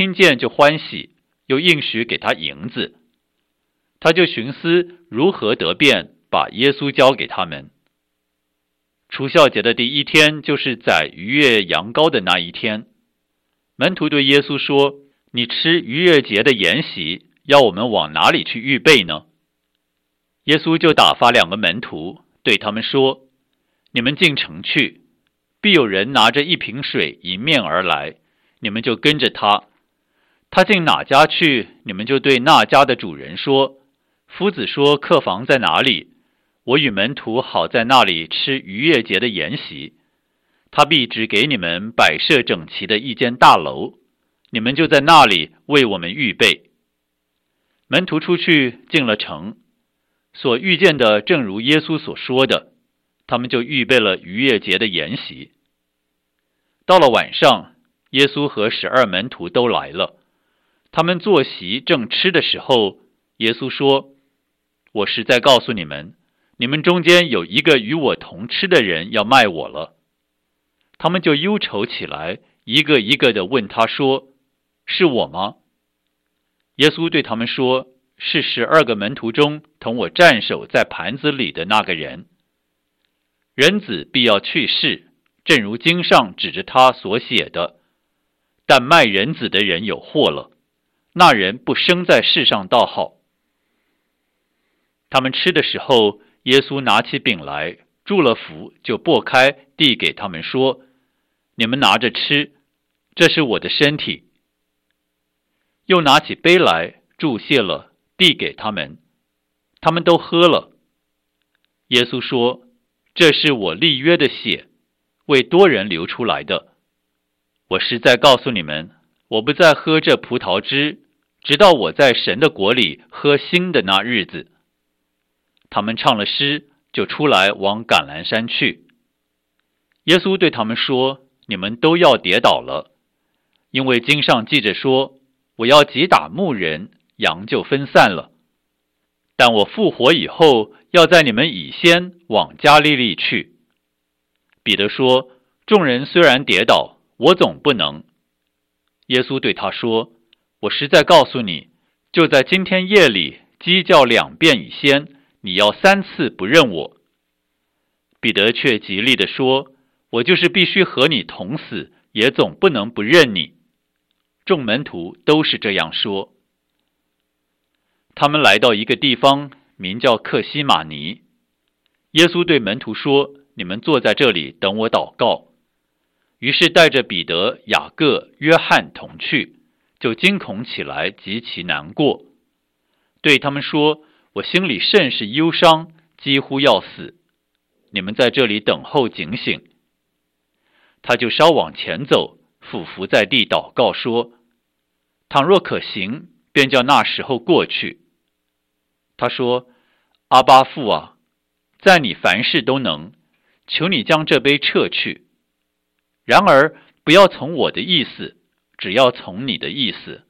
听见就欢喜，又应许给他银子。他就寻思如何得便把耶稣交给他们。除酵节的第一天，就是宰逾越羊羔的那一天。门徒对耶稣说：你吃逾越节的筵席，要我们往哪里去预备呢？耶稣就打发2个门徒，对他们说：你们进城去，必有人拿着1瓶水迎面而来，你们就跟着他。他进哪家去，你们就对那家的主人说：夫子说客房在哪里？我与门徒好在那里吃逾越节的筵席。他必指给你们摆设整齐的一间大楼，你们就在那里为我们预备。门徒出去进了城，所遇见的正如耶稣所说的，他们就预备了逾越节的筵席。到了晚上，耶稣和12门徒都来了。他们坐席正吃的时候，耶稣说：我实在告诉你们，你们中间有一个与我同吃的人要卖我了。他们就忧愁起来，一个一个地问他说：是我吗？耶稣对他们说：是12个门徒中同我蘸手在盘子里的那个人。人子必要去世，正如经上指着他所写的。但卖人子的人有祸了，那人不生在世上倒好。他们吃的时候，耶稣拿起饼来，祝了福，就擘开，递给他们说：你们拿着吃，这是我的身体。又拿起杯来，祝谢了，递给他们，他们都喝了。耶稣说：这是我立约的血，为多人流出来的。我实在告诉你们，我不再喝这葡萄汁，直到我在神的国里喝新的那日子。他们唱了诗，就出来往橄榄山去。耶稣对他们说：你们都要跌倒了，因为经上记着说，我要击打牧人，羊就分散了。但我复活以后，要在你们以先往加利利去。彼得说：众人虽然跌倒，我总不能。耶稣对他说：我实在告诉你，就在今天夜里鸡叫2遍以先，你要3次不认我。彼得却极力地说：我就是必须和你同死，也总不能不认你。众门徒都是这样说。他们来到一个地方，名叫客西马尼。耶稣对门徒说：你们坐在这里等我祷告。于是带着彼得、雅各、约翰同去，就惊恐起来，极其难过，对他们说：我心里甚是忧伤，几乎要死。你们在这里等候警醒。他就稍往前走，俯伏在地祷告说：倘若可行，便叫那时候过去。他说：阿爸父啊，在你凡事都能，求你将这杯撤去。然而不要从我的意思，只要从你的意思。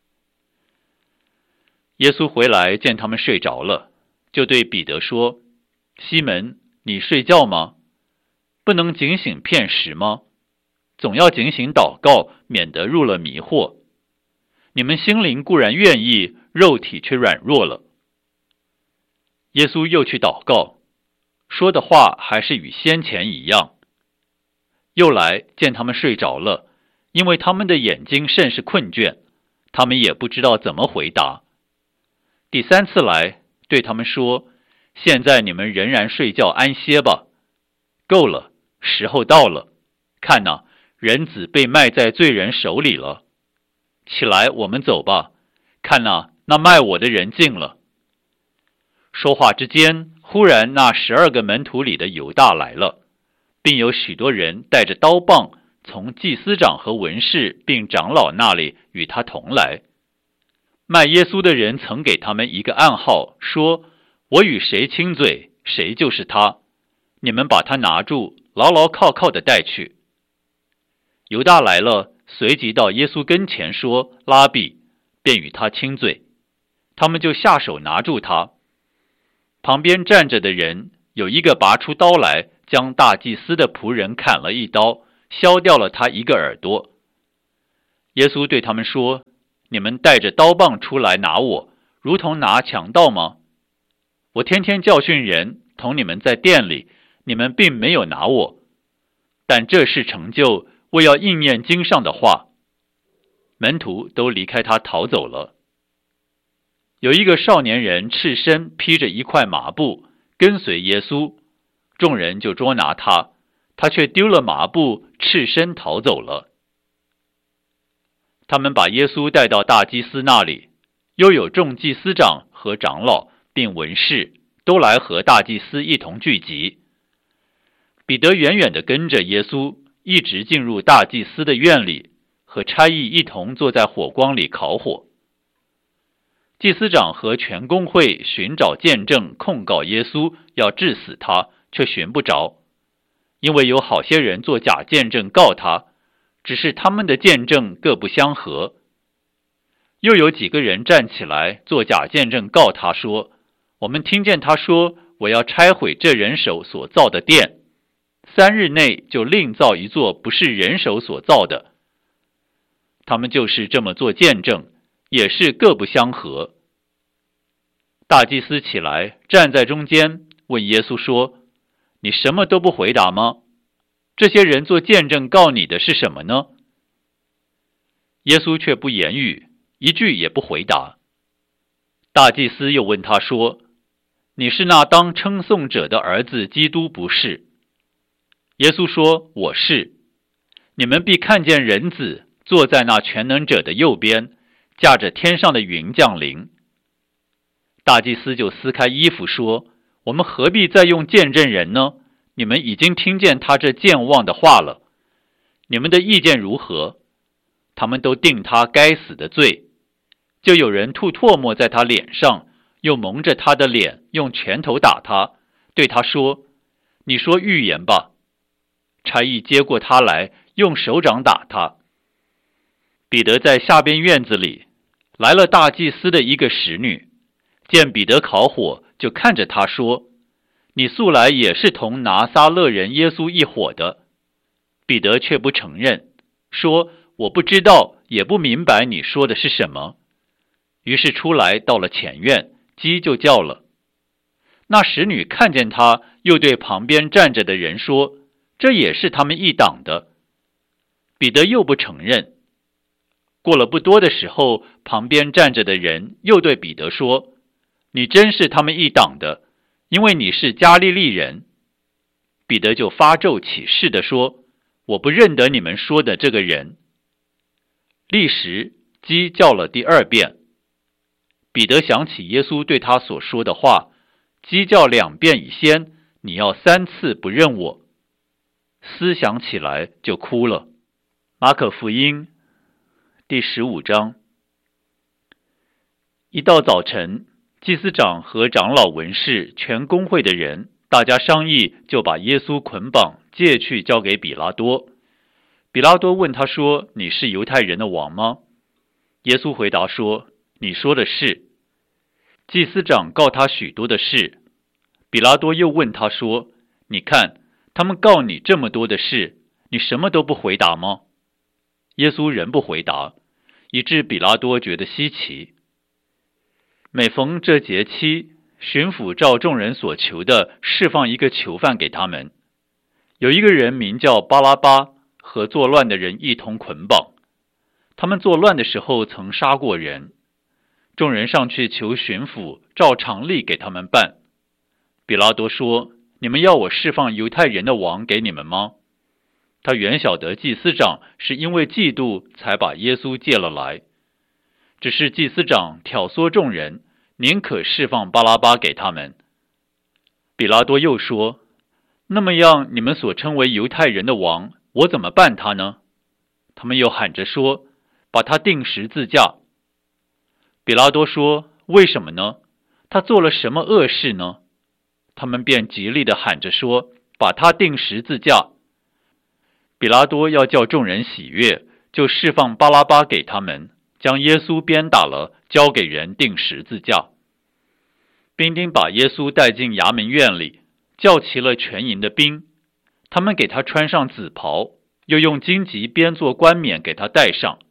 耶稣回来见他们睡着了，就对彼得说：西门，你睡觉吗？不能警醒片时吗？总要警醒祷告，免得入了迷惑。你们心灵固然愿意，肉体却软弱了。耶稣又去祷告，说的话还是与先前一样。又来见他们睡着了，因为他们的眼睛甚是困倦，他们也不知道怎么回答。第3次来，对他们说：现在你们仍然睡觉安歇吧，够了，时候到了。看哪，人子被卖在罪人手里了。起来，我们走吧。看哪，那卖我的人进了。说话之间，忽然那12个门徒里的犹大来了，并有许多人带着刀棒，从祭司长和文士并长老那里与他同来。卖耶稣的人曾给他们一个暗号，说：我与谁亲嘴，谁就是他。你们把他拿住，牢牢靠靠地带去。犹大来了，随即到耶稣跟前说：拉比，便与他亲嘴。他们就下手拿住他。旁边站着的人有一个拔出刀来，将大祭司的仆人砍了一刀，削掉了他一个耳朵。 耶稣对他们说：你们带着刀棒出来拿我，如同拿强盗吗？我天天教训人，同你们在店里，你们并没有拿我。但这事成就，为要应验经上的话。门徒都离开他逃走了。有一个少年人赤身披着一块麻布，跟随耶稣，众人就捉拿他，他却丢了麻布，赤身逃走了。他们把耶稣带到大祭司那里，又有众祭司长和长老并文士都来和大祭司一同聚集。彼得远远地跟着耶稣，一直进入大祭司的院里，和差役一同坐在火光里烤火。祭司长和全公会寻找见证控告耶稣，要治死他，却寻不着，因为有好些人做假见证告他，只是他们的见证各不相合。又有几个人站起来做假见证告他说：我们听见他说，我要拆毁这人手所造的殿，3日内就另造一座不是人手所造的。他们就是这么做见证，也是各不相合。大祭司起来站在中间，问耶稣说：你什么都不回答吗？这些人做见证告你的是什么呢？耶稣却不言语，一句也不回答。大祭司又问他说：你是那当称颂者的儿子基督不是？耶稣说：我是。你们必看见人子坐在那全能者的右边，驾着天上的云降临。大祭司就撕开衣服说：我们何必再用见证人呢？你们已经听见他这健忘的话了，你们的意见如何？他们都定他该死的罪。就有人吐唾沫在他脸上，又蒙着他的脸，用拳头打他，对他说：你说预言吧。差役接过他来，用手掌打他。彼得在下边院子里，来了大祭司的一个使女，见彼得烤火，就看着他说：你素来也是同拿撒勒人耶稣一伙的。彼得却不承认，说：我不知道，也不明白你说的是什么。于是出来到了前院，鸡就叫了。那使女看见他，又对旁边站着的人说：这也是他们一党的。彼得又不承认。过了不多的时候，旁边站着的人又对彼得说：你真是他们一党的，因为你是加利利人。彼得就发咒起誓地说：我不认得你们说的这个人。立时鸡叫了第2遍。彼得想起耶稣对他所说的话：鸡叫2遍以先，你要3次不认我。思想起来就哭了。马可福音第15章。一到早晨，祭司长和长老文士全公会的人，大家商议，就把耶稣捆绑，借去交给比拉多。比拉多问他说：你是犹太人的王吗？耶稣回答说：你说的是。祭司长告他许多的事。比拉多又问他说：你看，他们告你这么多的事，你什么都不回答吗？耶稣仍不回答，以致比拉多觉得稀奇。每逢这节期，巡抚照众人所求的释放一个囚犯给他们。有一个人名叫巴拉巴，和作乱的人一同捆绑。他们作乱的时候曾杀过人。众人上去求巡抚照常例给他们办。比拉多说：你们要我释放犹太人的王给你们吗？他原晓得祭司长是因为嫉妒才把耶稣借了来，只是祭司长挑唆众人，宁可释放巴拉巴给他们。比拉多又说：那么样，你们所称为犹太人的王，我怎么办他呢？他们又喊着说：把他钉十字架。比拉多说：为什么呢？他做了什么恶事呢？他们便极力地喊着说：把他钉十字架。比拉多要叫众人喜悦，就释放巴拉巴给他们，将耶稣鞭打了，交给人钉十字架。兵丁把耶稣带进衙门院里，叫齐了全营的兵，他们给他穿上紫袍，又用荆棘编做冠冕给他戴上，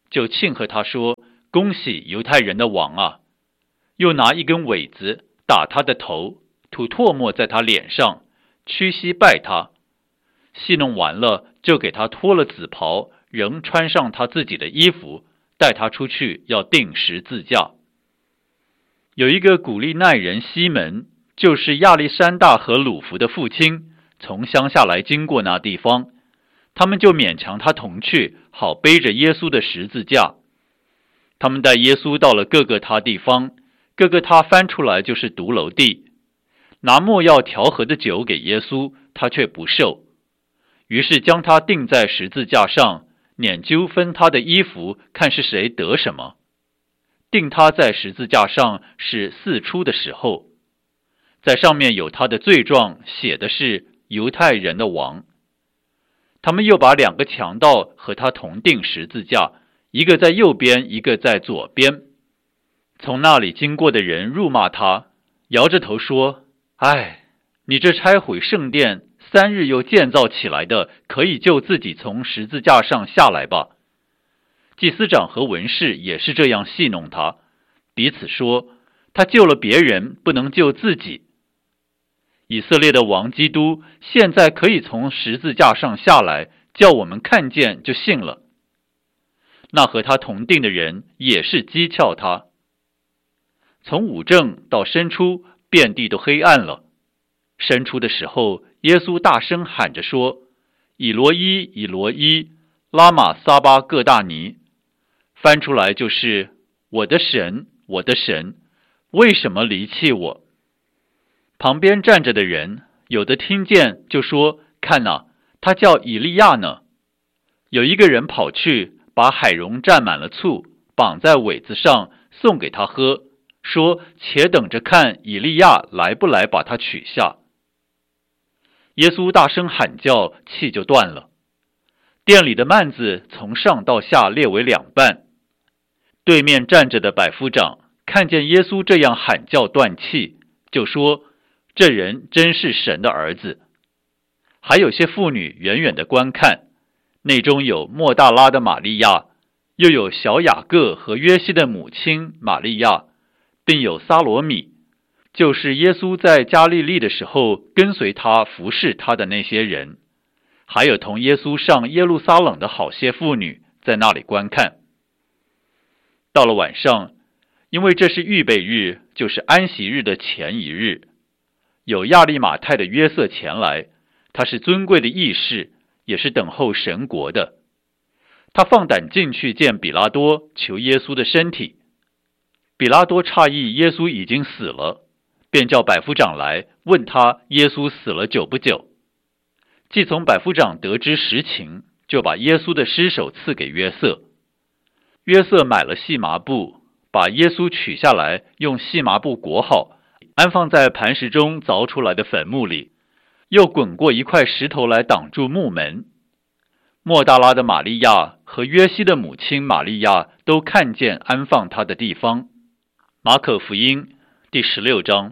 就庆贺他说：恭喜犹太人的王啊！又拿一根苇子打他的头，吐唾沫在他脸上，屈膝拜他。戏弄完了，就给他脱了紫袍，仍穿上他自己的衣服，带他出去要钉十字架。有一个古利奈人西门，就是亚历山大和鲁孚的父亲，从乡下来经过那地方，他们就勉强他同去，好背着耶稣的十字架。他们带耶稣到了各个他地方，各个他翻出来就是独楼地，拿没药调和的酒给耶稣，他却不受。于是将他钉在十字架上，捻揪分他的衣服，看是谁得什么。钉他在十字架上是巳初的时候，在上面有他的罪状，写的是犹太人的王。他们又把两个强盗和他同钉十字架，一个在右边，一个在左边。从那里经过的人辱骂他，摇着头说：唉，你这拆毁圣殿3日又建造起来的，可以救自己从十字架上下来吧。祭司长和文士也是这样戏弄他，彼此说：他救了别人，不能救自己。以色列的王基督现在可以从十字架上下来，叫我们看见就信了。那和他同定的人也是讥诮他。从午正到申初，遍地都黑暗了。申初的时候，耶稣大声喊着说：以罗伊，以罗伊，拉玛撒巴各大尼。翻出来就是我的神，我的神，为什么离弃我？旁边站着的人有的听见就说：看哪，他叫以利亚呢。有一个人跑去把海蓉蘸满了醋，绑在苇子上，送给他喝，说：且等着看以利亚来不来把他取下。耶稣大声喊叫，气就断了。店里的幔子从上到下裂为2半。对面站着的百夫长看见耶稣这样喊叫断气，就说：这人真是神的儿子。还有些妇女远远的观看，内中有莫大拉的玛利亚，又有小雅各和约西的母亲玛利亚，并有撒罗米，就是耶稣在加利利的时候跟随他服侍他的那些人，还有同耶稣上耶路撒冷的好些妇女在那里观看。到了晚上，因为这是预备日，就是安息日的前一日，有亚利马太的约瑟前来，他是尊贵的议士，也是等候神国的。他放胆进去见比拉多，求耶稣的身体。比拉多诧异耶稣已经死了，便叫百夫长来问他耶稣死了久不久。既从百夫长得知实情，就把耶稣的尸首赐给约瑟。约瑟买了细麻布，把耶稣取下来，用细麻布裹好，安放在磐石中凿出来的坟墓里，又滚过一块石头来挡住墓门。莫大拉的玛利亚和约西的母亲玛利亚都看见安放他的地方。马可福音第16章。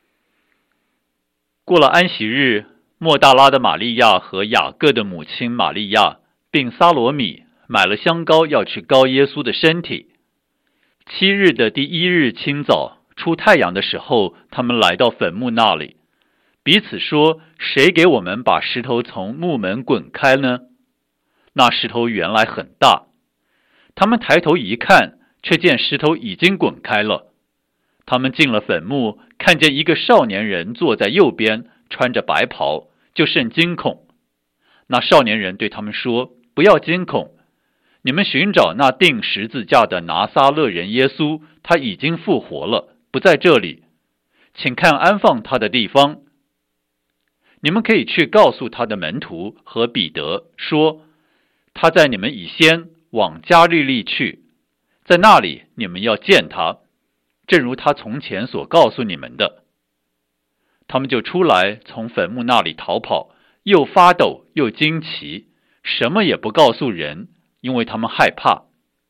过了安息日，莫大拉的玛利亚和雅各的母亲玛利亚并撒罗米买了香膏，要去膏耶稣的身体。7日的第1日清早，出太阳的时候，他们来到坟墓那里，彼此说：谁给我们把石头从墓门滚开呢？那石头原来很大。他们抬头一看，却见石头已经滚开了。他们进了坟墓，看见一个少年人坐在右边，穿着白袍，就甚惊恐。那少年人对他们说：不要惊恐，你们寻找那钉十字架的拿撒勒人耶稣，他已经复活了，不在这里，请看安放他的地方。你们可以去告诉他的门徒和彼得说，他在你们以先往加利利去，在那里你们要见他，正如他从前所告诉你们的。他们就出来，从坟墓那里逃跑，又发抖又惊奇，什么也不告诉人，因为他们害怕。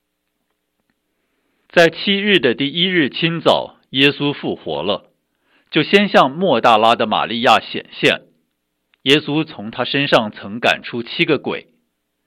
在7日的第1日清早，耶稣复活了，就先向莫大拉的玛利亚显现。耶稣从他身上曾赶出7个鬼。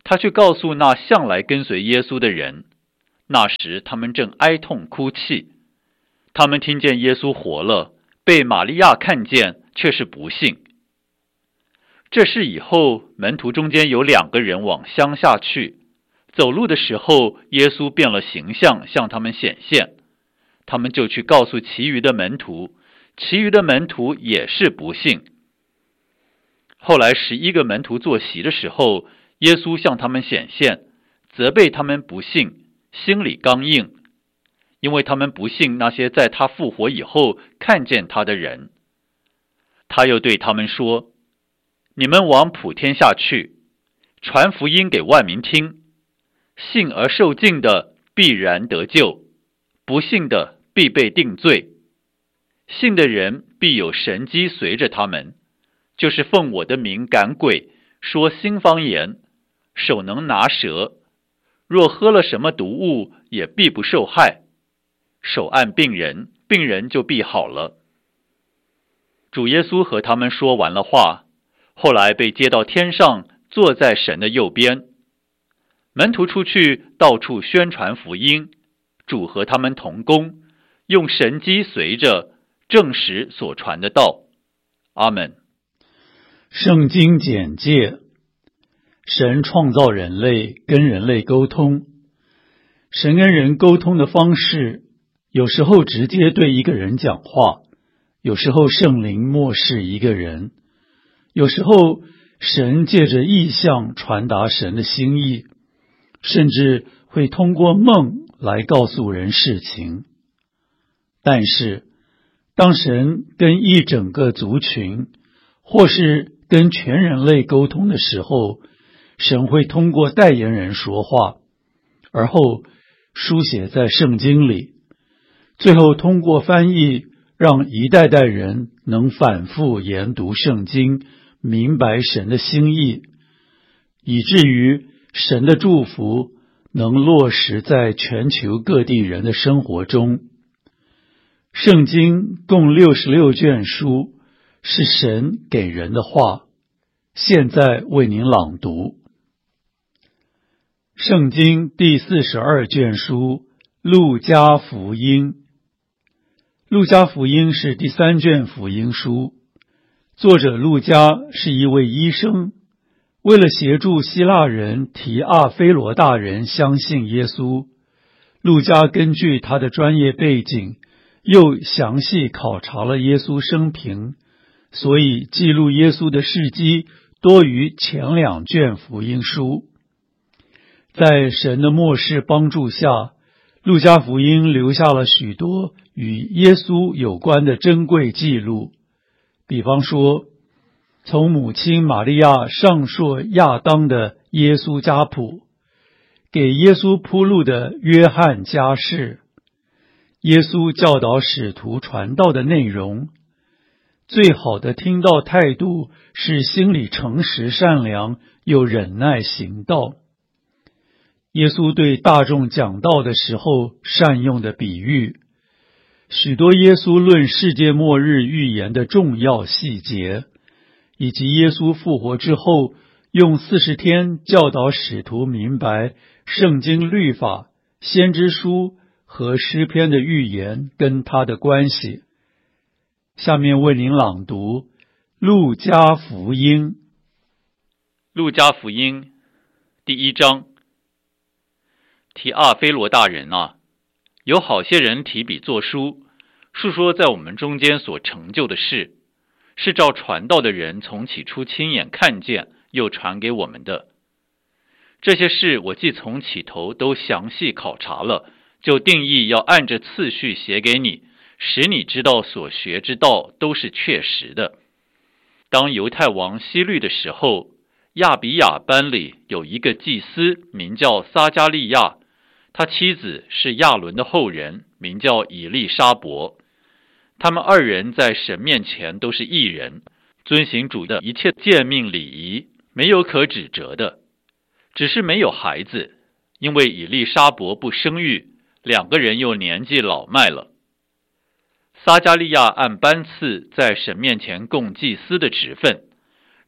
他去告诉那向来跟随耶稣的人。那时他们正哀痛哭泣，他们听见耶稣活了，被玛利亚看见，却是不信。这事以后，门徒中间有2个人往乡下去，走路的时候，耶稣变了形象，向他们显现。他们就去告诉其余的门徒，其余的门徒也是不信。后来11个门徒坐席的时候，耶稣向他们显现，责备他们不信，心里刚硬，因为他们不信那些在他复活以后看见他的人。他又对他们说，你们往普天下去，传福音给万民听，信而受浸的必然得救，不信的必被定罪。信的人必有神迹随着他们，就是奉我的名赶鬼，说新方言，手能拿蛇，若喝了什么毒物，也必不受害。手按病人，病人就必好了。主耶稣和他们说完了话，后来被接到天上，坐在神的右边。门徒出去，到处宣传福音，主和他们同工，用神迹随着，证实所传的道。阿们。 圣经简介：神创造人类，跟人类沟通。神跟人沟通的方式，有时候直接对一个人讲话，有时候圣灵默示一个人，有时候神借着异象传达神的心意，甚至会通过梦来告诉人事情。但是当神跟一整个族群或是跟全人类沟通的时候，神会通过代言人说话，而后书写在圣经里，最后通过翻译让一代代人能反复研读圣经，明白神的心意，以至于神的祝福能落实在全球各地人的生活中。圣经共66卷书，是神给人的话。现在为您朗读圣经第42卷书，路加福音。路加福音是第3卷福音书，作者路加是一位医生，为了协助希腊人提阿非罗大人相信耶稣，路加根据他的专业背景，又详细考察了耶稣生平，所以记录耶稣的事迹多于前2卷福音书。在神的默示帮助下，路加福音留下了许多与耶稣有关的珍贵记录，比方说，从母亲玛利亚上溯亚当的耶稣家谱，给耶稣铺路的约翰家世，耶稣教导使徒传道的内容，最好的听道态度是心里诚实善良，又忍耐行道。耶稣对大众讲道的时候善用的比喻，许多耶稣论世界末日预言的重要细节，以及耶稣复活之后用40天教导使徒明白圣经律法、先知书和诗篇的预言跟他的关系。下面为您朗读路加福音。 路加福音第1章。提阿非罗大人啊，有好些人提笔作书，述说在我们中间所成就的事，是照传道的人从起初亲眼看见，又传给我们的。这些事我既从起头都详细考察了，就定义要按着次序写给你，使你知道所学之道都是确实的。当犹太王希律的时候，亚比雅班里有一个祭司，名叫撒加利亚，他妻子是亚伦的后人，名叫以利沙伯。他们2人在神面前都是义人，遵行主的一切诫命礼仪，没有可指责的，只是没有孩子，因为以利沙伯不生育，2个人又年纪老迈了。撒加利亚按班次在神面前供祭司的职分，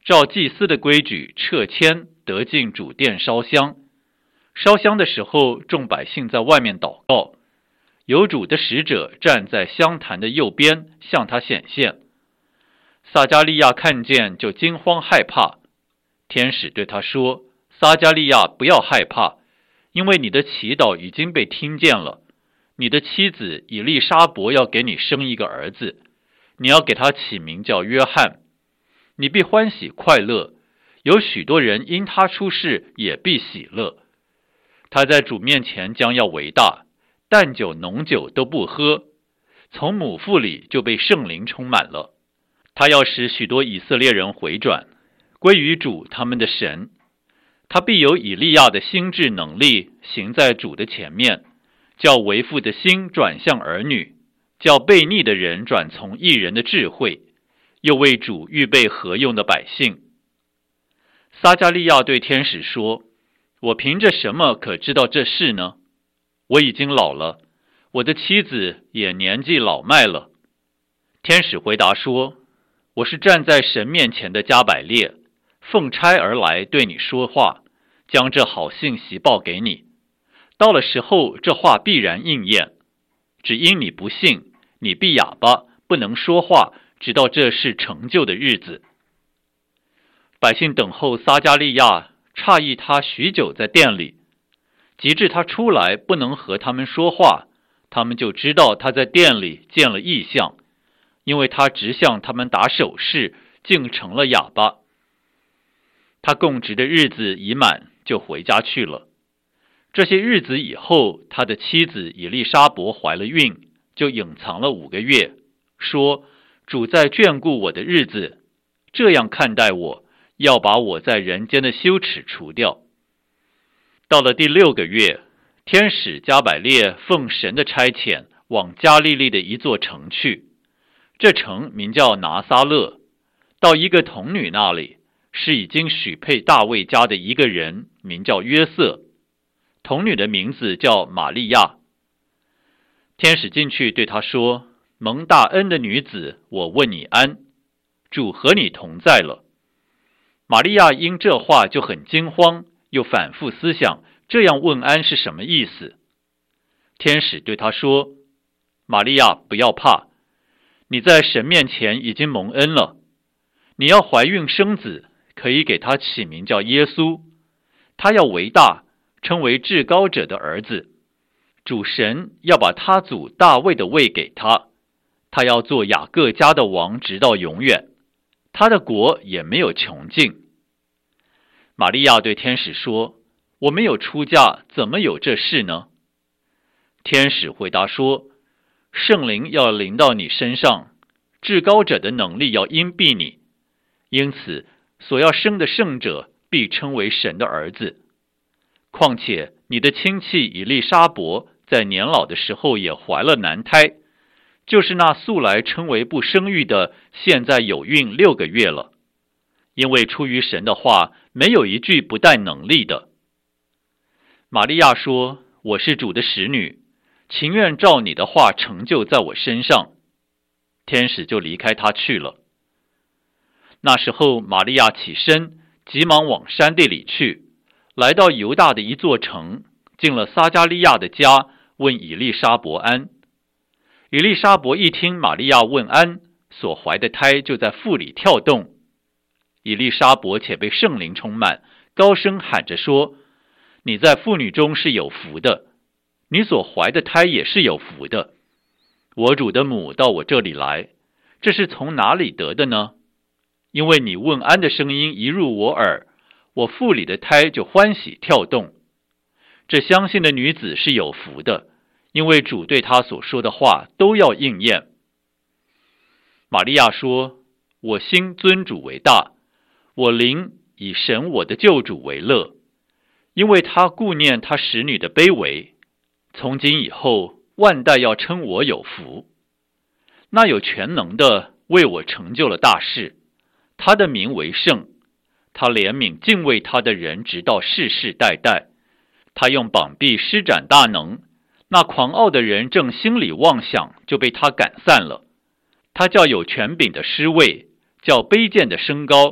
照祭司的规矩撤迁，得进主殿烧香。烧香的时候，众百姓在外面祷告，有主的使者站在香坛的右边，向他显现。撒迦利亚看见，就惊慌害怕。天使对他说：撒迦利亚，不要害怕，因为你的祈祷已经被听见了。你的妻子以利沙伯要给你生一个儿子，你要给他起名叫约翰。你必欢喜快乐，有许多人因他出世也必喜乐。他在主面前将要为大，淡酒浓酒都不喝，从母腹里就被圣灵充满了。他要使许多以色列人回转，归于主他们的神。他必有以利亚的心智能力，行在主的前面，叫为父的心转向儿女，叫悖逆的人转从义人的智慧，又为主预备合用的百姓。撒迦利亚对天使说：我凭着什么可知道这事呢？我已经老了，我的妻子也年纪老迈了。天使回答说：我是站在神面前的加百列，奉差而来对你说话，将这好信息报给你。到了时候，这话必然应验。只因你不信，你必哑巴，不能说话，直到这事成就的日子。百姓等候撒迦利亚，诧异他许久在殿里，及至他出来不能和他们说话，他们就知道他在殿里见了异象，因为他直向他们打手势，竟成了哑巴。他供职的日子已满，就回家去了。这些日子以后，他的妻子以利沙伯怀了孕，就隐藏了5个月，说：主在眷顾我的日子，这样看待我，要把我在人间的羞耻除掉。到了第6个月，天使加百列奉神的差遣，往加利利的一座城去。这城名叫拿撒勒，到一个童女那里，是已经许配大卫家的一个人，名叫约瑟。童女的名字叫玛利亚。天使进去对她说：蒙大恩的女子，我问你安，主和你同在了。玛利亚因这话就很惊慌，又反复思想，这样问安是什么意思。天使对她说：玛利亚，不要怕，你在神面前已经蒙恩了，你要怀孕生子，可以给他起名叫耶稣。他要为大，称为至高者的儿子。主神要把他祖大卫的位给他，他要做雅各家的王，直到永远，他的国也没有穷尽。玛利亚对天使说：我没有出嫁，怎么有这事呢？天使回答说：圣灵要临到你身上，至高者的能力要荫庇你，因此所要生的圣者必称为神的儿子。况且你的亲戚以利沙伯在年老的时候也怀了男胎，就是那素来称为不生育的，现在有孕6个月了。因为出于神的话，没有一句不带能力的。玛利亚说：我是主的使女，情愿照你的话成就在我身上。天使就离开她去了。那时候玛利亚起身，急忙往山地里去，来到犹大的一座城，进了撒迦利亚的家，问以利沙伯安。以利沙伯一听玛利亚问安，所怀的胎就在腹里跳动。以利沙伯且被圣灵充满，高声喊着说：你在妇女中是有福的，你所怀的胎也是有福的。我主的母到我这里来，这是从哪里得的呢？因为你问安的声音一入我耳，我腹里的胎就欢喜跳动。这相信的女子是有福的，因为主对她所说的话都要应验。玛利亚说：我心尊主为大，我灵以神我的救主为乐，因为他顾念他使女的卑微。从今以后，万代要称我有福。那有全能的为我成就了大事，他的名为圣，他怜悯敬畏他的人，直到世世代代。他用膀臂施展大能，那狂傲的人正心里妄想，就被他赶散了。他叫有权柄的失位，叫卑贱的升高，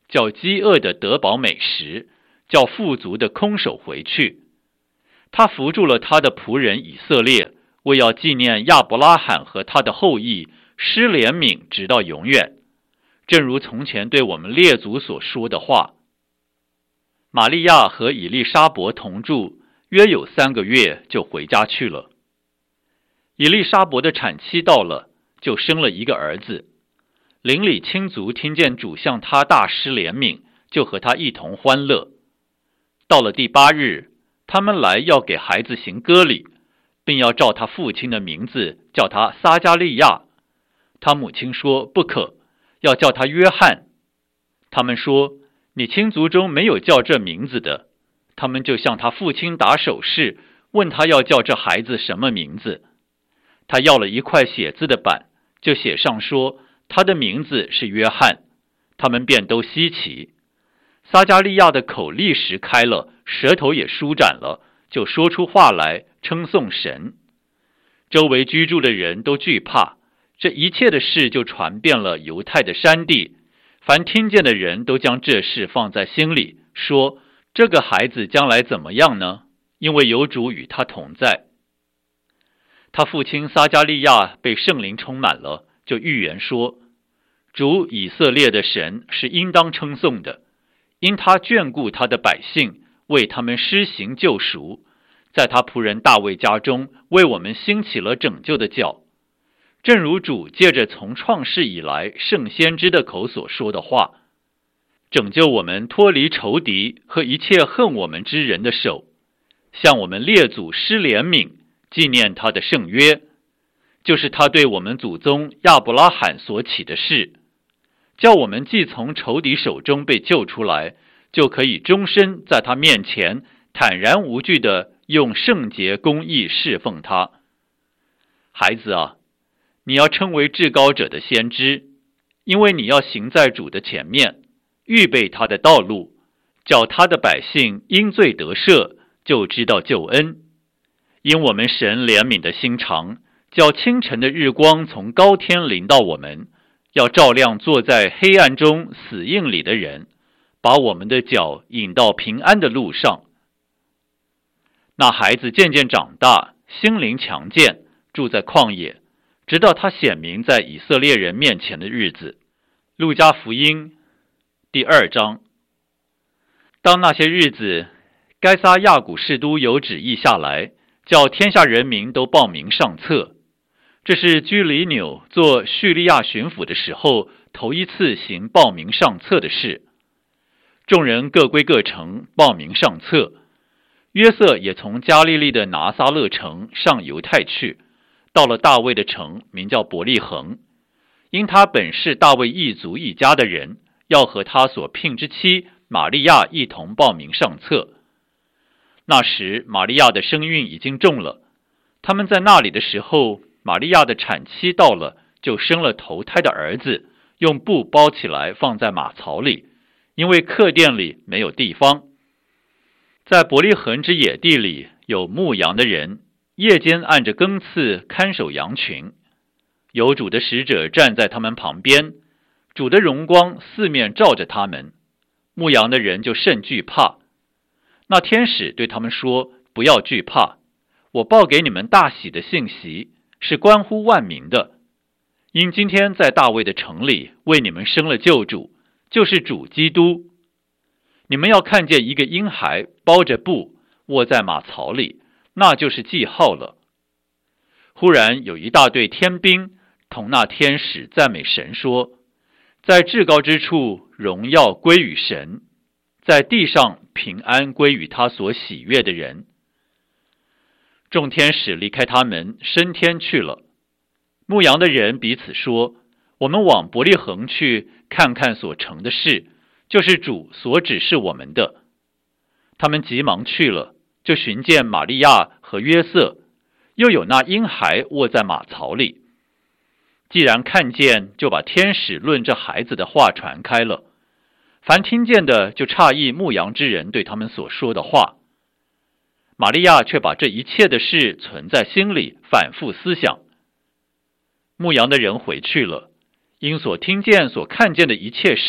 叫饥饿的得饱美食，叫富足的空手回去。他扶助了他的仆人以色列，为要纪念亚伯拉罕和他的后裔，施怜悯直到永远，正如从前对我们列祖所说的话。玛利亚和以利沙伯同住，约有3个月，就回家去了。以利沙伯的产期到了，就生了一个儿子。邻里亲族听见主向他大施怜悯，就和他一同欢乐。到了第8日，他们来要给孩子行割礼，并要照他父亲的名字叫他撒加利亚。他母亲说不可，要叫他约翰。他们说，你亲族中没有叫这名字的。他们就向他父亲打手势，问他要叫这孩子什么名字。他要了一块写字的板，就写上说他的名字是约翰。他们便都稀奇。撒加利亚的口立时开了，舌头也舒展了，就说出话来，称颂神。周围居住的人都惧怕，这一切的事就传遍了犹太的山地。凡听见的人都将这事放在心里，说这个孩子将来怎么样呢？因为有主与他同在。他父亲撒加利亚被圣灵充满了，就预言说，主以色列的神是应当称颂的，因他眷顾他的百姓，为他们施行救赎，在他仆人大卫家中为我们兴起了拯救的脚，正如主借着从创世以来圣先知的口所说的话，拯救我们脱离仇敌和一切恨我们之人的手，向我们列祖施怜悯，纪念他的圣约，就是他对我们祖宗亚伯拉罕所起的事，叫我们既从仇敌手中被救出来，就可以终身在他面前坦然无惧地用圣洁公义侍奉他。孩子啊，你要称为至高者的先知，因为你要行在主的前面，预备他的道路，叫他的百姓因罪得赦，就知道救恩。因我们神怜悯的心肠，叫清晨的日光从高天临到我们，要照亮坐在黑暗中死荫里的人，把我们的脚引到平安的路上。那孩子渐渐长大，心灵强健，住在旷野，直到他显明在以色列人面前的日子。路加福音第2章。当那些日子，该撒亚古士都有旨意下来，叫天下人民都报名上册。这是居里纽做叙利亚巡抚的时候头一次行报名上册的事。众人各归各城报名上册。约瑟也从加利利的拿撒勒城上犹太去，到了大卫的城，名叫伯利恒，因他本是大卫一族一家的人，要和他所聘之妻玛利亚一同报名上册。那时玛利亚的身孕已经重了，他们在那里的时候，玛利亚的产期到了，就生了头胎的儿子，用布包起来放在马槽里，因为客店里没有地方。在伯利恒之野地里有牧羊的人，夜间按着更次看守羊群，有主的使者站在他们旁边，主的荣光四面照着他们，牧羊的人就甚惧怕。那天使对他们说，不要惧怕，我报给你们大喜的信息，是关乎万民的。因今天在大卫的城里为你们生了救主，就是主基督。你们要看见一个婴孩包着布卧在马槽里，那就是记号了。忽然有一大队天兵同那天使赞美神说，在至高之处荣耀归于神，在地上平安归于他所喜悦的人。众天使离开他们，升天去了。牧羊的人彼此说，我们往伯利恒去看看所成的事，就是主所指示我们的。他们急忙去了，就寻见玛利亚和约瑟，又有那婴孩卧在马槽里。既然看见，就把天使论这孩子的话传开了。凡听见的就诧异牧羊之人对他们所说的话。玛利亚却把这一切的事存在心里，反复思想。牧羊的人回去了，因所听见所看见的一切事，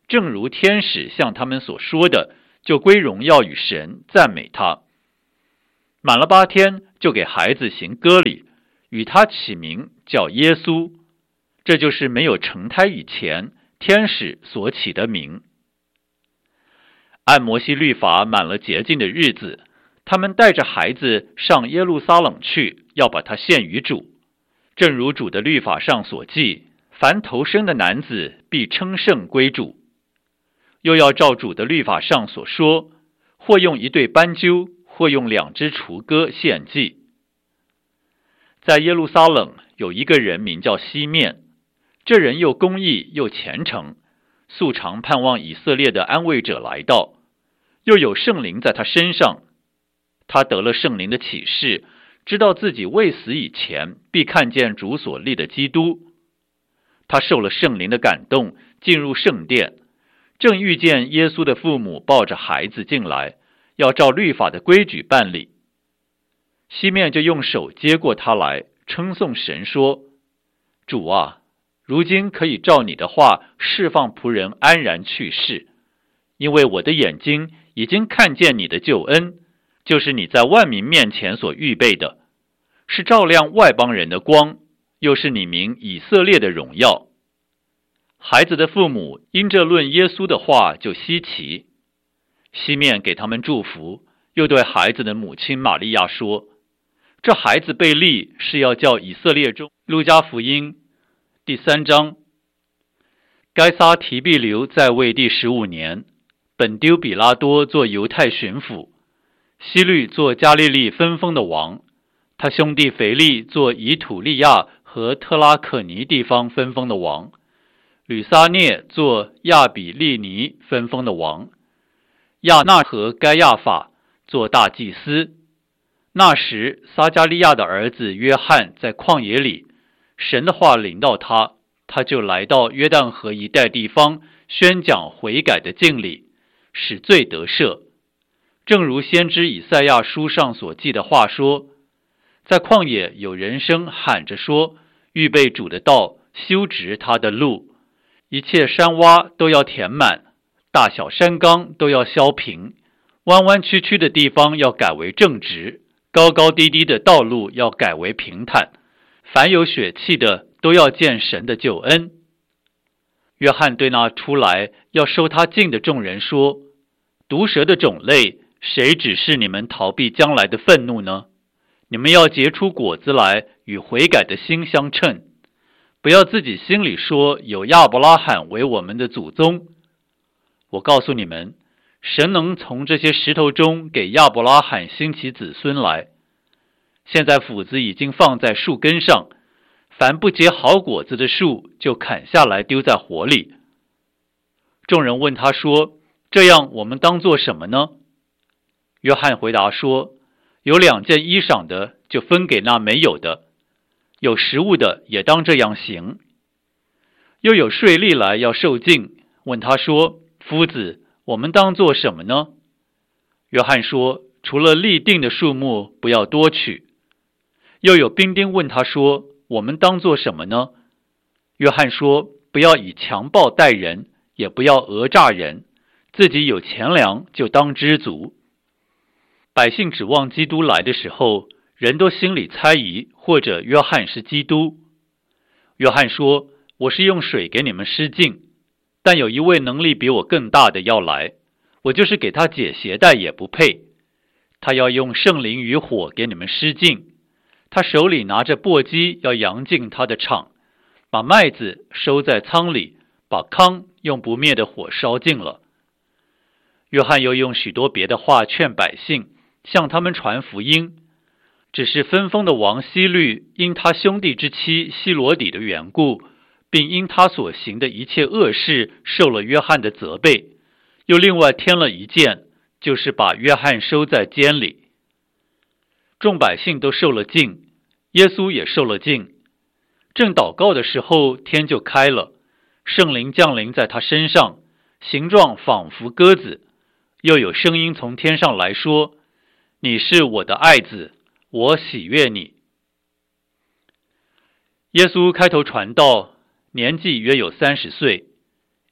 正如天使向他们所说的，就归荣耀与神，赞美他。满了8天，就给孩子行割礼，与他起名叫耶稣，这就是没有成胎以前天使所起的名。按摩西律法满了洁净的日子，他们带着孩子上耶路撒冷去，要把他献于主。正如主的律法上所记，凡头生的男子必称圣归主。又要照主的律法上所说，或用1对斑鸠，或用2只雏鸽献祭。在耶路撒冷有一个人名叫西面，这人又公义又虔诚，素常盼望以色列的安慰者来到，又有圣灵在他身上。他得了圣灵的启示，知道自己未死以前必看见主所立的基督。他受了圣灵的感动，进入圣殿，正遇见耶稣的父母抱着孩子进来，要照律法的规矩办理。西面就用手接过他来，称颂神说：主啊，如今可以照你的话释放仆人安然去世，因为我的眼睛已经看见你的救恩，就是你在万民面前所预备的，是照亮外邦人的光，又是你名以色列的荣耀。孩子的父母因这论耶稣的话就稀奇。西面给他们祝福，又对孩子的母亲玛利亚说：这孩子被立是要叫以色列中。路加福音第3章。该撒提庇留在位第15年，本丢比拉多做犹太巡抚，希律做加利利分封的王，他兄弟腓力做以土利亚和特拉可尼地方分封的王，吕撒涅做亚比利尼分封的王，亚那和该亚法做大祭司。那时撒加利亚的儿子约翰在旷野里，神的话临到他，他就来到约旦河一带地方，宣讲悔改的敬礼，使罪得赦。正如先知以赛亚书上所记的话说，在旷野有人声喊着说，预备主的道，修直他的路，一切山洼都要填满，大小山冈都要削平，弯弯曲曲的地方要改为正直，高高低低的道路要改为平坦，凡有血气的都要见神的救恩。约翰对那出来要收他进的众人说：毒蛇的种类，谁指示你们逃避将来的愤怒呢？你们要结出果子来，与悔改的心相称。不要自己心里说，有亚伯拉罕为我们的祖宗。我告诉你们，神能从这些石头中给亚伯拉罕兴起子孙来。现在斧子已经放在树根上，凡不结好果子的树，就砍下来丢在火里。众人问他说：这样我们当做什么呢？约翰回答说：有2件衣裳的，就分给那没有的；有食物的，也当这样行。又有税吏来要受尽，问他说：夫子，我们当做什么呢？约翰说：除了立定的数目，不要多取。又有兵丁问他说：我们当做什么呢？约翰说：不要以强暴待人，也不要讹诈人，自己有钱粮就当知足。百姓指望基督来的时候，人都心里猜疑，或者约翰是基督。约翰说：我是用水给你们施浸，但有一位能力比我更大的要来，我就是给他解鞋带也不配。他要用圣灵与火给你们施浸，他手里拿着簸箕，要扬进他的场，把麦子收在仓里，把糠用不灭的火烧尽了。约翰又用许多别的话劝百姓，向他们传福音。只是分封的王希律因他兄弟之妻希罗底的缘故，并因他所行的一切恶事受了约翰的责备，又另外添了一件，就是把约翰收在监里。众百姓都受了禁，耶稣也受了禁。正祷告的时候，天就开了，圣灵降临在他身上，形状仿佛鸽子，又有声音从天上来说：你是我的爱子，我喜悦你。耶稣开头传道，年纪约有30岁，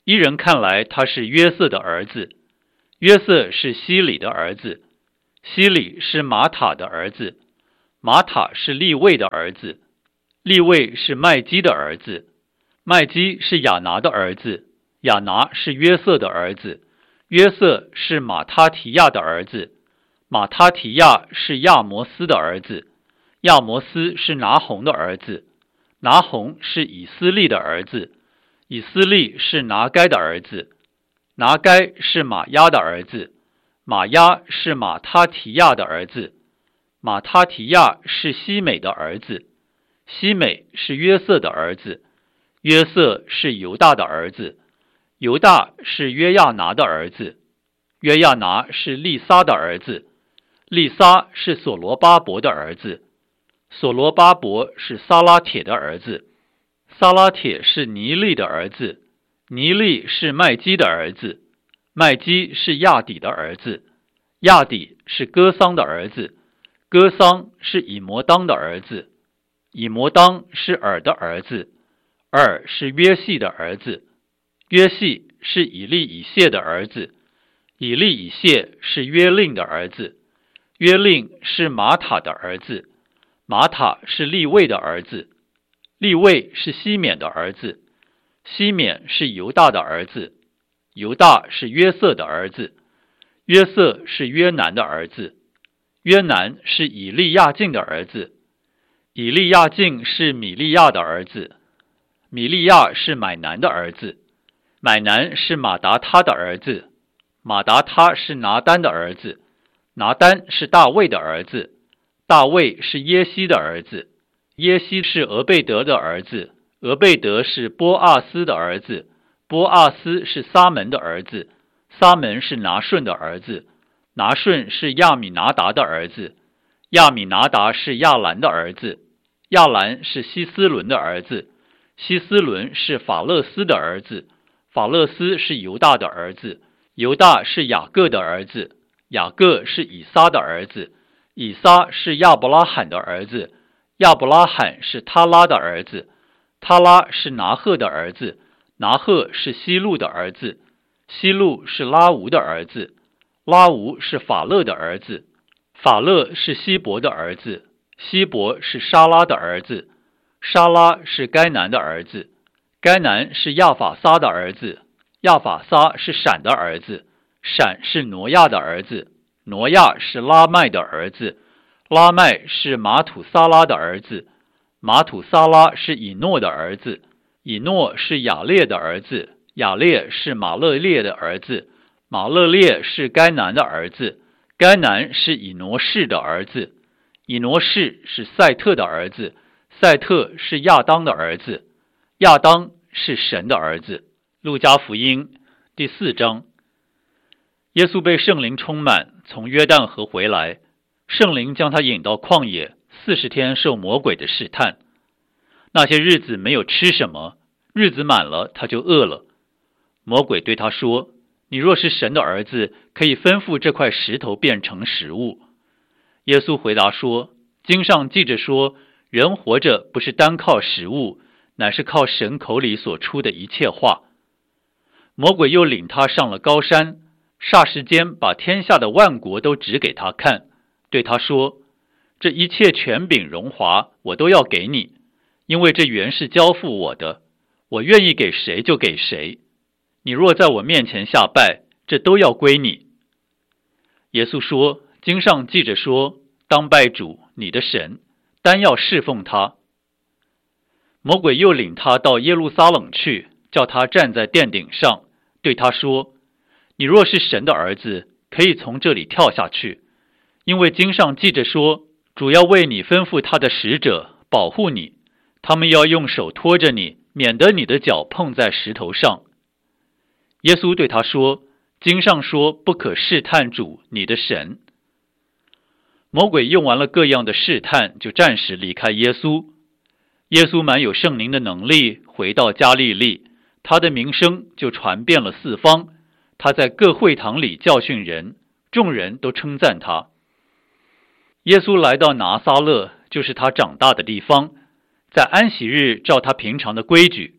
一人看来他是约瑟的儿子，约瑟是希里的儿子，希里是马塔的儿子，马塔是利未的儿子，利未是麦基的儿子，麦基是亚拿的儿子，亚拿是约瑟的儿子，约瑟是马他提亚的儿子，马他提亚是亚摩斯的儿子，亚摩斯是拿红的儿子，拿红是以斯利的儿子，以斯利是拿该的儿子，拿该是马押的儿子，马押是马他提亚的儿子，马他提亚是西美的儿子，西美是约瑟的儿子，约瑟是犹大的儿子，犹大是约亚拿的儿子，约亚拿是利撒的儿子，利撒是所罗巴伯的儿子，所罗巴伯是撒拉铁的儿子，撒拉铁是尼利的儿子，尼利是麦基的儿子，麦基是亚底的儿子，亚底是哥桑的儿子，哥桑是以摩当的儿子，以摩当是尔的儿子，尔是约细的儿子，约细是以利以谢的儿子，以利以谢是约令的儿子，约令是马塔的儿子，马塔是利未的儿子，利未是西缅的儿子，西缅是犹大的儿子，犹大是约瑟的儿子，约瑟是约南的儿子，约南是以利亚敬的儿子，以利亚敬是米利亚的儿子，米利亚是买南的儿子，买南是马达他的儿子，马达他是拿单的儿子，拿单是大卫的儿子，大卫是耶西的儿子，耶西是俄贝德的儿子，俄贝德是波阿斯的儿子，波阿斯是撒门的儿子，撒门是拿顺的儿子，拿顺是亚米拿达的儿子，亚米拿达是亚兰的儿子，亚兰是希斯伦的儿子，希斯伦是法勒斯的儿子，法勒斯是犹大的儿子，犹大是雅各的儿子，雅各是以撒的儿子，以撒是亚伯拉罕的儿子，亚伯拉罕是他拉的儿子，他拉是拿赫的儿子，拿赫是希路的儿子，希路是拉吾的儿子，拉吾是法勒的儿子，法勒是希伯的儿子，希伯是沙拉的儿子，沙拉是该南的儿子，该南是亚法撒的儿子，亚法撒是闪的儿子，闪是挪亚的儿子，挪亚是拉麦的儿子，拉麦是马土撒拉的儿子，马土撒拉是以诺的儿子，以诺是亚列的儿子，亚列是马勒列的儿子，马勒列是该南的儿子，该南是以挪士的儿子，以挪士是赛特的儿子，赛特是亚当的儿子，亚当是神的儿子。路加福音第4章，耶稣被圣灵充满，从约旦河回来，圣灵将他引到旷野，40天受魔鬼的试探。那些日子没有吃什么，日子满了，他就饿了。魔鬼对他说：“你若是神的儿子，可以吩咐这块石头变成食物。”耶稣回答说：“经上记着说，人活着不是单靠食物，乃是靠神口里所出的一切话。”魔鬼又领他上了高山，霎时间把天下的万国都指给他看，对他说：“这一切权柄荣华，我都要给你，因为这原是交付我的，我愿意给谁就给谁。你若在我面前下拜，这都要归你。”耶稣说：“经上记着说，当拜主你的神，单要侍奉他。”魔鬼又领他到耶路撒冷去，叫他站在殿顶上，对他说：“你若是神的儿子，可以从这里跳下去，因为经上记着说，主要为你吩咐他的使者保护你，他们要用手托着你，免得你的脚碰在石头上。”耶稣对他说：“经上说，不可试探主你的神。”魔鬼用完了各样的试探，就暂时离开耶稣。耶稣满有圣灵的能力，回到加利利，他的名声就传遍了四方。他在各会堂里教训人，众人都称赞他。耶稣来到拿撒勒，就是他长大的地方，在安息日照他平常的规矩，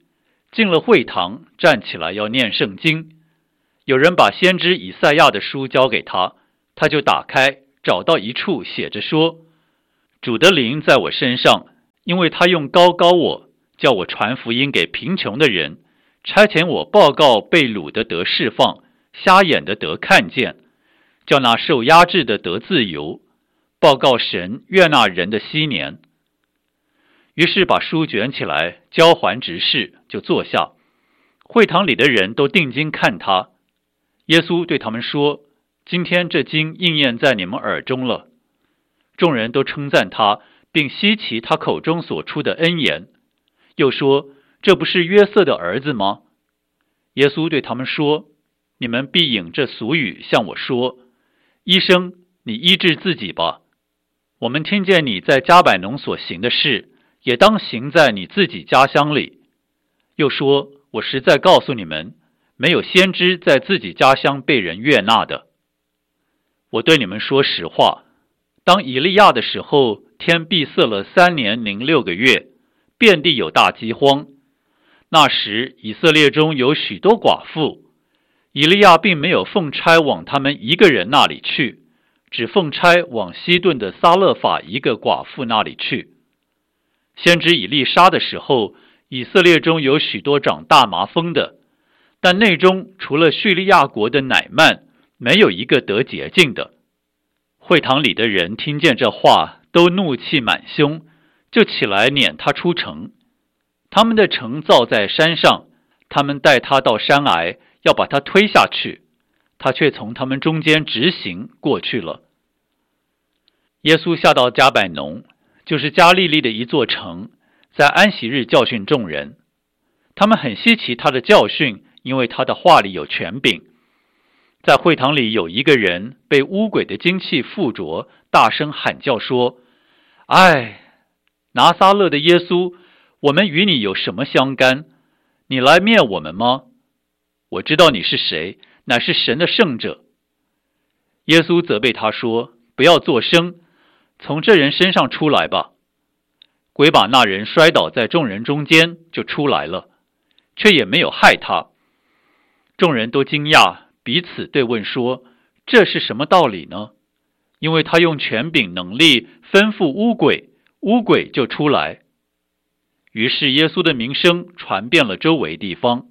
进了会堂，站起来要念圣经。有人把先知以赛亚的书交给他，他就打开，找到一处写着说：主的灵在我身上，因为他用膏膏我，叫我传福音给贫穷的人，差遣我报告被掳的得释放，瞎眼的得看见，叫那受压制的得自由，报告神悦纳人的禧年。于是把书卷起来，交还执事，就坐下。会堂里的人都定睛看他。耶稣对他们说：今天这经应验在你们耳中了。众人都称赞他，并稀奇他口中所出的恩言，又说：这不是约瑟的儿子吗？耶稣对他们说：你们必引这俗语向我说：医生，你医治自己吧。我们听见你在迦百农所行的事，也当行在你自己家乡里。又说：我实在告诉你们，没有先知在自己家乡被人悦纳的。我对你们说实话，当以利亚的时候，天闭塞了3年零6个月，遍地有大饥荒。那时以色列中有许多寡妇，以利亚并没有奉差往他们一个人那里去，只奉差往西顿的撒勒法一个寡妇那里去。先知以利沙的时候，以色列中有许多长大麻风的，但内中除了叙利亚国的乃曼，没有一个得洁净的。会堂里的人听见这话，都怒气满胸，就起来撵他出城。他们的城造在山上，他们带他到山崖，要把他推下去，他却从他们中间直行过去了。耶稣下到迦百农，就是加利利的一座城，在安息日教训众人。他们很稀奇他的教训，因为他的话里有权柄。在会堂里有一个人被污鬼的精气附着，大声喊叫说：唉，拿撒勒的耶稣，我们与你有什么相干？你来灭我们吗？我知道你是谁，乃是神的圣者。耶稣责备他说：不要作声，从这人身上出来吧。鬼把那人摔倒在众人中间，就出来了，却也没有害他。众人都惊讶，彼此对问说：这是什么道理呢？因为他用权柄能力吩咐污鬼，污鬼就出来。于是耶稣的名声传遍了周围地方。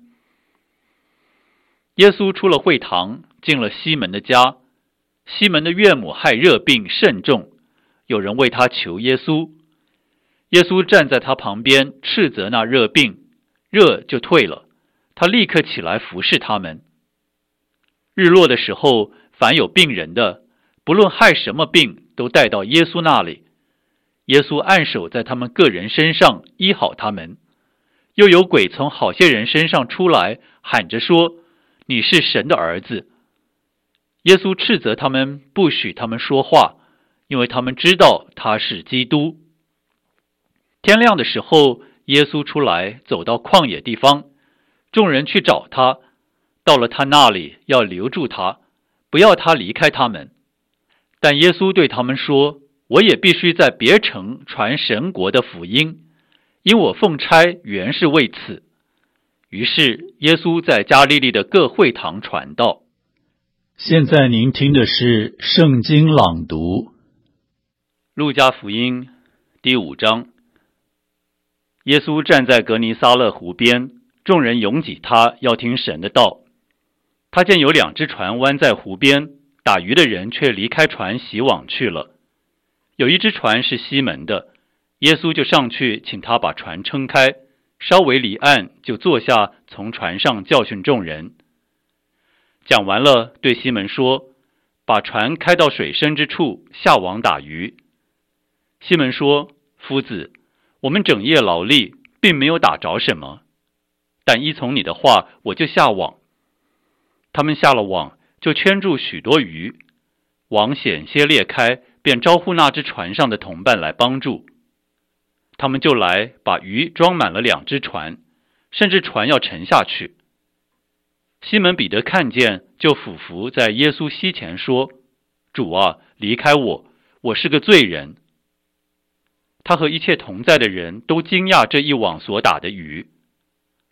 耶稣出了会堂，进了西门的家。西门的岳母害热病甚重，有人为他求耶稣。耶稣站在他旁边，斥责那热病，热就退了，他立刻起来服侍他们。日落的时候，凡有病人的，不论害什么病，都带到耶稣那里。耶稣按手在他们个人身上，医好他们。又有鬼从好些人身上出来，喊着说：你是神的儿子。耶稣斥责他们，不许他们说话，因为他们知道他是基督。天亮的时候，耶稣出来，走到旷野地方，众人去找他，到了他那里，要留住他，不要他离开他们。但耶稣对他们说：我也必须在别城传神国的福音，因我奉差原是为此。于是耶稣在加利利的各会堂传道。 现在您听的是圣经朗读。 路加福音第5章。耶稣站在格尼撒勒湖边，众人拥挤他，要听神的道。他见有2只船弯在湖边，打鱼的人却离开船洗网去了。有一只船是西门的，耶稣就上去请他把船撑开，稍微离岸，就坐下，从船上教训众人。讲完了，对西门说：把船开到水深之处，下网打鱼。西门说：夫子，我们整夜劳力，并没有打着什么，但依从你的话，我就下网。他们下了网，就圈住许多鱼，网险些裂开，便招呼那只船上的同伴来帮助。他们就来，把鱼装满了2只船，甚至船要沉下去。西门彼得看见，就俯伏在耶稣膝前说：主啊，离开我，我是个罪人。他和一切同在的人都惊讶这一网所打的鱼。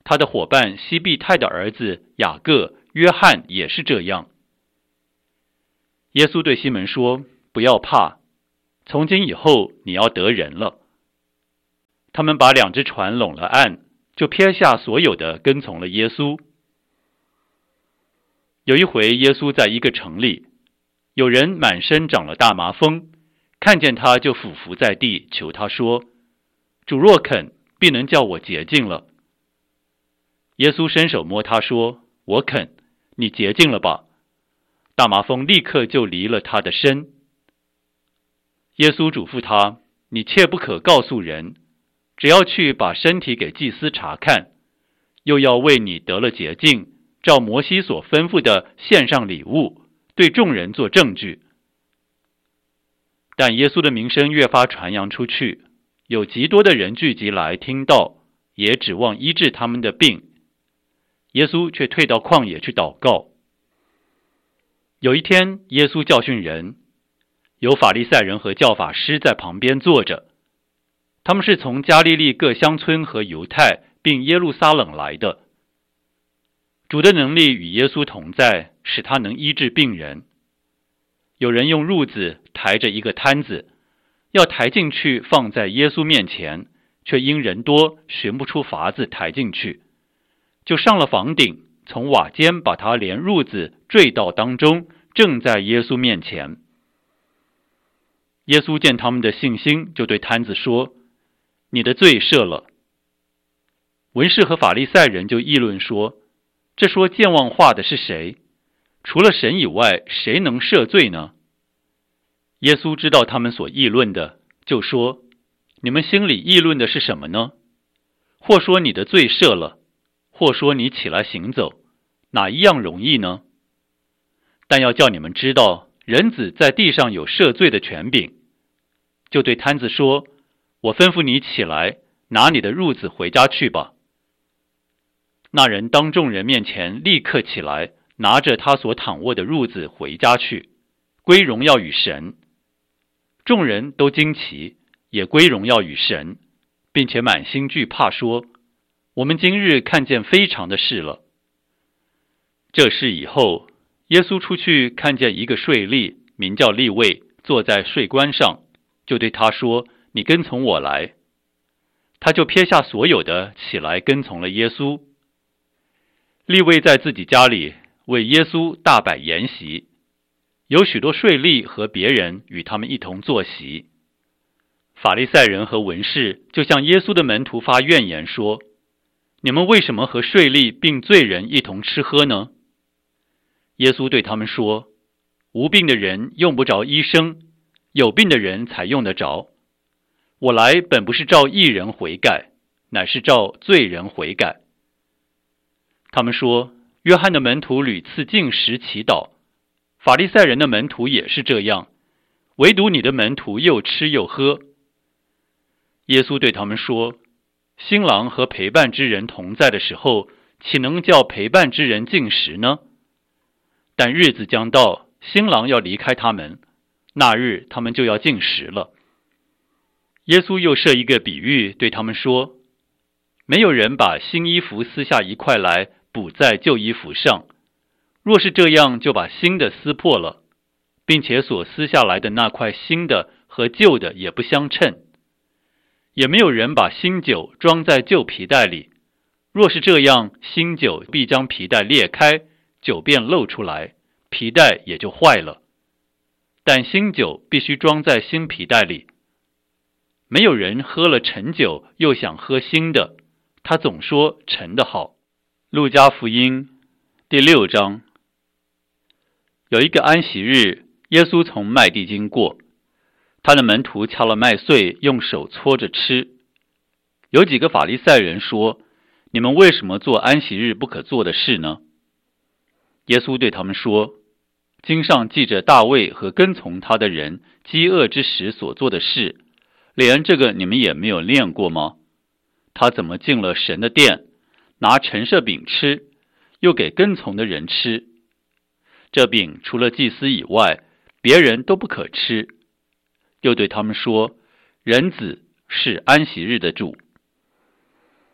他的伙伴西庇太的儿子雅各、约翰也是这样。耶稣对西门说：不要怕，从今以后你要得人了。他们把2只船拢了岸，就撇下所有的，跟从了耶稣。有一回，耶稣在一个城里，有人满身长了大麻风，看见他就俯伏在地，求他说：主若肯，必能叫我洁净了。耶稣伸手摸他说：我肯，你洁净了吧。大麻风立刻就离了他的身。耶稣嘱咐他：你切不可告诉人，只要去把身体给祭司查看，又要为你得了洁净，照摩西所吩咐的献上礼物，对众人做证据。但耶稣的名声越发传扬出去，有极多的人聚集来听道，也指望医治他们的病。耶稣却退到旷野去祷告。有一天，耶稣教训人，有法利赛人和教法师在旁边坐着，他们是从加利利各乡村和犹太并耶路撒冷来的。主的能力与耶稣同在，使他能医治病人。有人用褥子抬着一个摊子，要抬进去放在耶稣面前，却因人多，寻不出法子抬进去，就上了房顶，从瓦间把他连褥子坠到当中，正在耶稣面前。耶稣见他们的信心，就对摊子说：你的罪赦了。文士和法利赛人就议论说：这说健忘话的是谁？除了神以外，谁能赦罪呢？耶稣知道他们所议论的，就说：你们心里议论的是什么呢？或说你的罪赦了，或说你起来行走，哪一样容易呢？但要叫你们知道，人子在地上有赦罪的权柄。就对摊子说：我吩咐你起来，拿你的褥子回家去吧。那人当众人面前立刻起来，拿着他所躺卧的褥子回家去，归荣耀与神。众人都惊奇，也归荣耀与神，并且满心惧怕，说：我们今日看见非常的事了。这事以后，耶稣出去看见一个税吏，名叫利未，坐在税关上，就对他说：你跟从我来。他就撇下所有的，起来跟从了耶稣。利未在自己家里为耶稣大摆筵席，有许多税吏和别人与他们一同坐席。法利赛人和文士就向耶稣的门徒发怨言说：你们为什么和税吏并罪人一同吃喝呢？耶稣对他们说：无病的人用不着医生，有病的人才用得着。我来本不是召义人悔改，乃是召罪人悔改。他们说：约翰的门徒屡次禁食祈祷，法利赛人的门徒也是这样，唯独你的门徒又吃又喝。耶稣对他们说：新郎和陪伴之人同在的时候，岂能叫陪伴之人禁食呢？但日子将到，新郎要离开他们，那日他们就要禁食了。耶稣又设一个比喻，对他们说：没有人把新衣服撕下一块来补在旧衣服上，若是这样，就把新的撕破了，并且所撕下来的那块新的和旧的也不相称。也没有人把新酒装在旧皮袋里，若是这样，新酒必将皮袋裂开，酒便漏出来，皮袋也就坏了。但新酒必须装在新皮袋里。没有人喝了陈酒又想喝新的，他总说陈的好。路加福音第6章。有一个安息日，耶稣从麦地经过，他的门徒敲了麦穗，用手搓着吃。有几个法利赛人说：你们为什么做安息日不可做的事呢？耶稣对他们说：经上记着大卫和跟从他的人饥饿之时所做的事，连这个你们也没有念过吗？他怎么进了神的殿，拿陈设饼吃，又给跟从的人吃？这饼除了祭司以外，别人都不可吃。又对他们说：人子是安息日的主。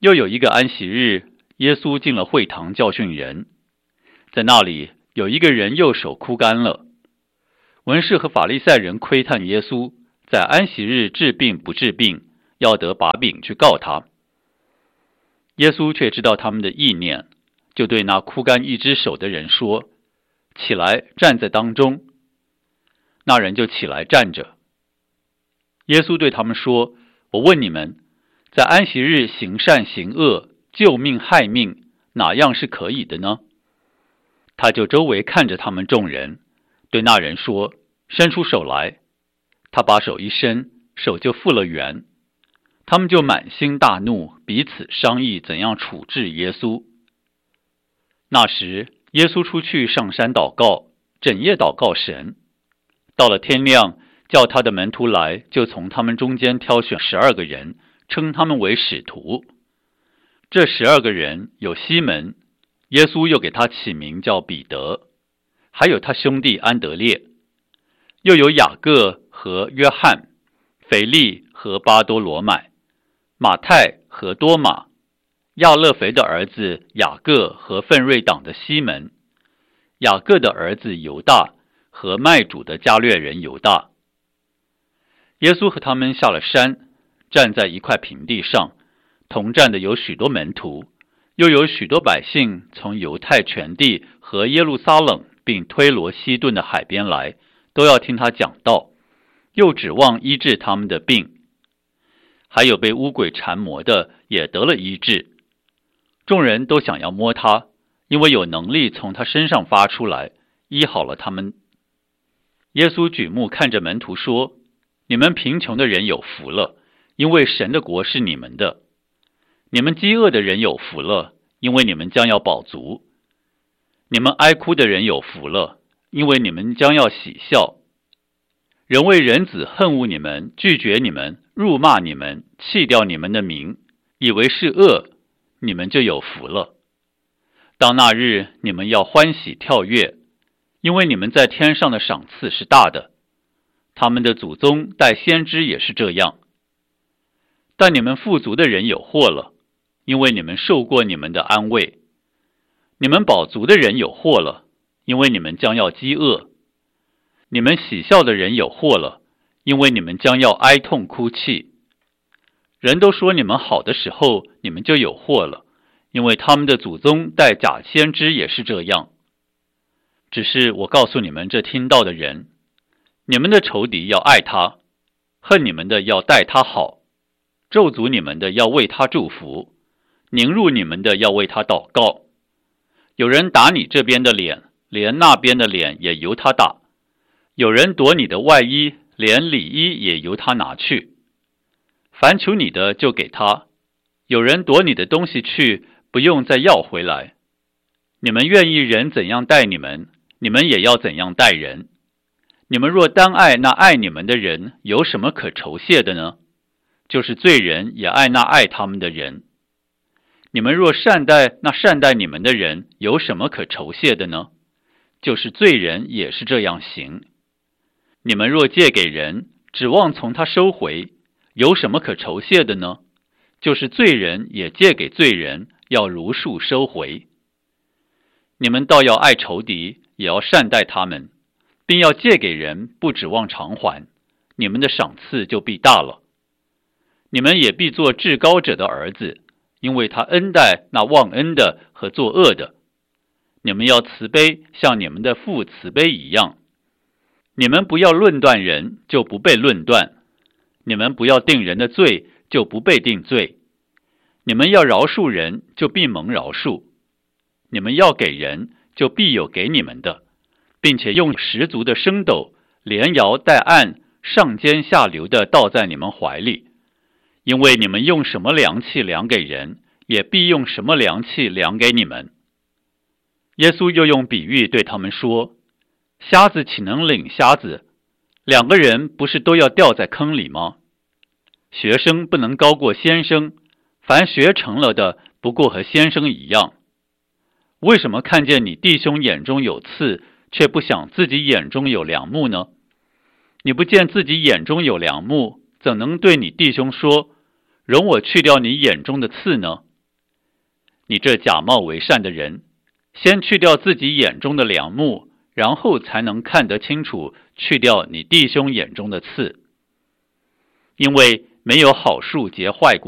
又有一个安息日，耶稣进了会堂教训人，在那里有一个人右手枯干了。文士和法利赛人窥探耶稣在安息日治病不治病，要得把柄去告他。耶稣却知道他们的意念，就对那枯干一只手的人说：起来，站在当中。那人就起来站着。耶稣对他们说：我问你们，在安息日行善行恶，救命害命，哪样是可以的呢？他就周围看着他们众人，对那人说：伸出手来。他把手一伸，手就复了原。他们就满心大怒，彼此商议怎样处置耶稣。那时耶稣出去上山祷告，整夜祷告神。到了天亮，叫他的门徒来，就从他们中间挑选12个人，称他们为使徒。这12个人有西门，耶稣又给他起名叫彼得，还有他兄弟安德烈，又有雅各和约翰，腓力和巴多罗买，马太和多马，亚勒腓的儿子雅各和奋锐党的西门，雅各的儿子犹大和卖主的加略人犹大。耶稣和他们下了山，站在一块平地上，同站的有许多门徒，又有许多百姓从犹太全地和耶路撒冷并推罗西顿的海边来，都要听他讲道，又指望医治他们的病。还有被污鬼缠磨的也得了医治。众人都想要摸他，因为有能力从他身上发出来，医好了他们。耶稣举目看着门徒说：你们贫穷的人有福了，因为神的国是你们的。你们饥饿的人有福了，因为你们将要饱足。你们哀哭的人有福了，因为你们将要喜笑。人为人子恨恶你们，拒绝你们，辱骂你们，弃掉你们的名，以为是恶，你们就有福了。当那日，你们要欢喜跳跃，因为你们在天上的赏赐是大的。他们的祖宗带先知也是这样。但你们富足的人有祸了，因为你们受过你们的安慰。你们饱足的人有祸了，因为你们将要饥饿。你们喜笑的人有祸了，因为你们将要哀痛哭泣。人都说你们好的时候，你们就有祸了，因为他们的祖宗带假先知也是这样。只是我告诉你们这听到的人，你们的仇敌要爱他，恨你们的要待他好，咒诅你们的要为他祝福，凌辱你们的要为他祷告。有人打你这边的脸，连那边的脸也由他打。有人夺你的外衣，连里衣也由他拿去。凡求你的就给他，有人夺你的东西去，不用再要回来。你们愿意人怎样待你们，你们也要怎样待人。你们若单爱那爱你们的人，有什么可酬谢的呢？就是罪人也爱那爱他们的人。你们若善待那善待你们的人，有什么可酬谢的呢？就是罪人也是这样行。你们若借给人，指望从他收回，有什么可酬谢的呢？就是罪人也借给罪人，要如数收回。你们倒要爱仇敌，也要善待他们，并要借给人，不指望偿还，你们的赏赐就必大了。你们也必做至高者的儿子，因为他恩待那忘恩的和作恶的。你们要慈悲，像你们的父慈悲一样。你们不要论断人，就不被论断；你们不要定人的罪，就不被定罪；你们要饶恕人，就必蒙饶恕；你们要给人，就必有给你们的，并且用十足的升斗，连摇带按，上尖下流的倒在你们怀里。因为你们用什么量器量给人，也必用什么量器量给你们。耶稣又用比喻对他们说：瞎子岂能领瞎子？两个人不是都要掉在坑里吗？学生不能高过先生，凡学成了的，不过和先生一样。为什么看见你弟兄眼中有刺，却不想自己眼中有梁木呢？你不见自己眼中有梁木，怎能对你弟兄说：容我去掉你眼中的刺呢？ 你这假冒为善的人，先去掉自己眼中的梁木，然后才能看得清楚去掉你弟兄眼中的刺。因为没有好树结坏果。